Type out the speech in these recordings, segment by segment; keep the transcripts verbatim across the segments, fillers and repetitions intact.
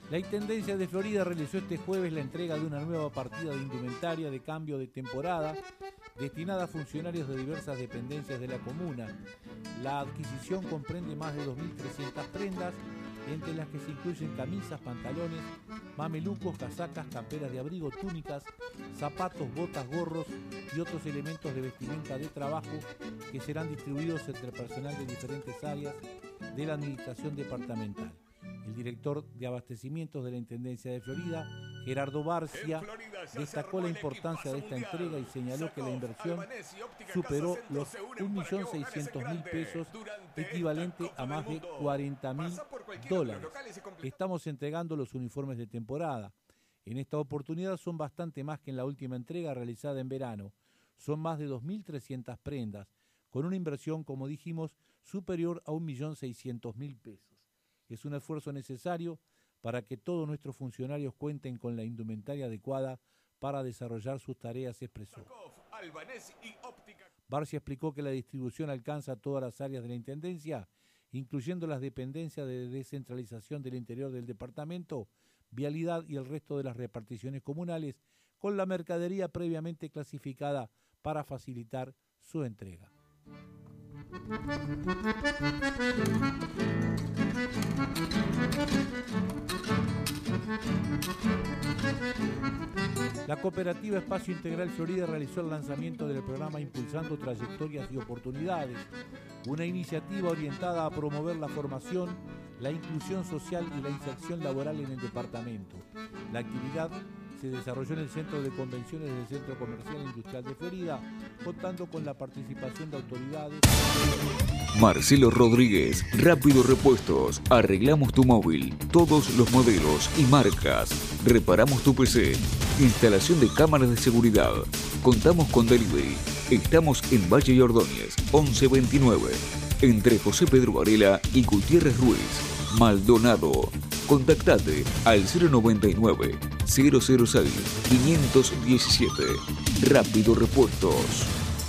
La Intendencia de Florida realizó este jueves la entrega de una nueva partida de indumentaria de cambio de temporada destinada a funcionarios de diversas dependencias de la comuna. La adquisición comprende más de dos mil trescientas prendas, entre las que se incluyen camisas, pantalones, mamelucos, casacas, camperas de abrigo, túnicas, zapatos, botas, gorros y otros elementos de vestimenta de trabajo que serán distribuidos entre personal de diferentes áreas de la administración departamental. El director de abastecimientos de la Intendencia de Florida, Gerardo Barcia, destacó la importancia de esta entrega y señaló que la inversión superó los un millón seiscientos mil pesos, equivalente a más de cuarenta mil dólares. Estamos entregando los uniformes de temporada. En esta oportunidad son bastante más que en la última entrega realizada en verano. Son más de dos mil trescientas prendas, con una inversión, como dijimos, superior a un millón seiscientos mil pesos. Es un esfuerzo necesario para que todos nuestros funcionarios cuenten con la indumentaria adecuada para desarrollar sus tareas, expresó. Barcia explicó que la distribución alcanza a todas las áreas de la Intendencia, incluyendo las dependencias de descentralización del interior del departamento, vialidad y el resto de las reparticiones comunales, con la mercadería previamente clasificada para facilitar su entrega. La cooperativa Espacio Integral Florida realizó el lanzamiento del programa Impulsando Trayectorias y Oportunidades, una iniciativa orientada a promover la formación, la inclusión social y la inserción laboral en el departamento. La actividad se desarrolló en el Centro de Convenciones del Centro Comercial e Industrial de Florida, contando con la participación de autoridades. Marcelo Rodríguez, Rápido Repuestos. Arreglamos tu móvil, todos los modelos y marcas. Reparamos tu P C. Instalación de cámaras de seguridad. Contamos con delivery. Estamos en Valle y Ordóñez, once veintinueve. Entre José Pedro Varela y Gutiérrez Ruiz. Maldonado. Contactate al cero noventa y nueve, cero cero seis, quinientos diecisiete. Rápido Repuestos.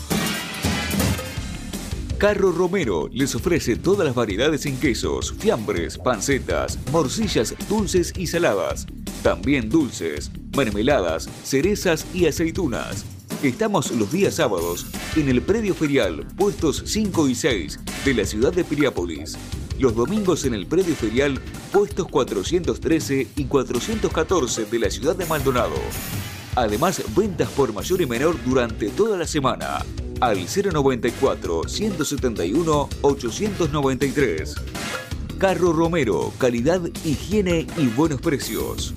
Carro Romero les ofrece todas las variedades en quesos, fiambres, pancetas, morcillas dulces y saladas. También dulces, mermeladas, cerezas y aceitunas. Estamos los días sábados en el predio ferial, puestos cinco y seis de la ciudad de Piriápolis. Los domingos en el predio ferial, puestos cuatrocientos trece y cuatrocientos catorce de la ciudad de Maldonado. Además, ventas por mayor y menor durante toda la semana. Al cero noventa y cuatro, ciento setenta y uno, ochocientos noventa y tres. Carro Romero, calidad, higiene y buenos precios.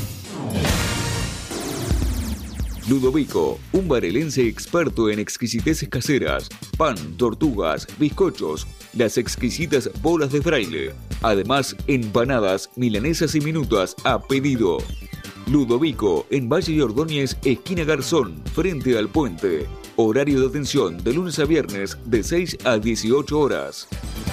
Ludovico, un varelense experto en exquisiteces caseras, pan, tortugas, bizcochos, las exquisitas bolas de fraile. Además, empanadas, milanesas y minutas a pedido. Ludovico, en Valle y Ordóñez, esquina Garzón, frente al puente. Horario de atención de lunes a viernes de seis a dieciocho horas.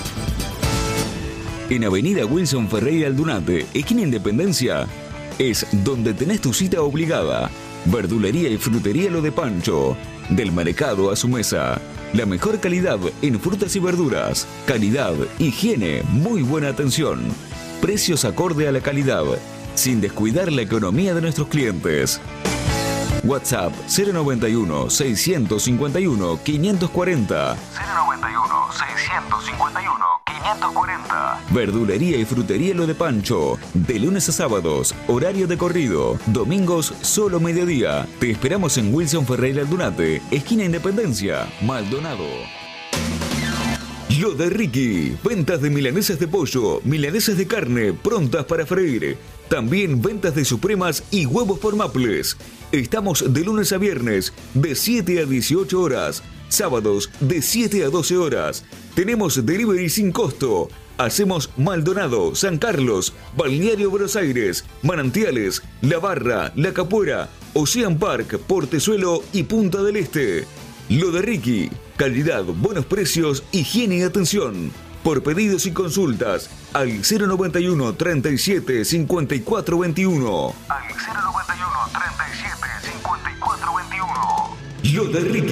En Avenida Wilson Ferreira Aldunate, esquina Independencia, es donde tenés tu cita obligada. Verdulería y frutería Lo de Pancho. Del mercado a su mesa. La mejor calidad en frutas y verduras. Calidad, higiene, muy buena atención. Precios acorde a la calidad, sin descuidar la economía de nuestros clientes. WhatsApp cero noventa y uno, seiscientos cincuenta y uno, quinientos cuarenta. cero noventa y uno, seiscientos cincuenta y uno, quinientos cuarenta. Verdulería y frutería Lo de Pancho. De lunes a sábados, horario de corrido. Domingos, solo mediodía. Te esperamos en Wilson Ferreira Aldunate, esquina Independencia, Maldonado. Lo de Ricky. Ventas de milanesas de pollo, milanesas de carne, prontas para freír. También ventas de supremas y huevos por Maples. Estamos de lunes a viernes, de siete a dieciocho horas. Sábados, de siete a doce horas. Tenemos delivery sin costo. Hacemos Maldonado, San Carlos, Balneario Buenos Aires, Manantiales, La Barra, La Capuera, Ocean Park, Portezuelo y Punta del Este. Lo de Ricky. Calidad, buenos precios, higiene y atención. Por pedidos y consultas, al cero noventa y uno, treinta y siete, cincuenta y cuatro veintiuno. Al cero noventa y uno, treinta y siete, cincuenta y cuatro veintiuno. Lo de Ricky.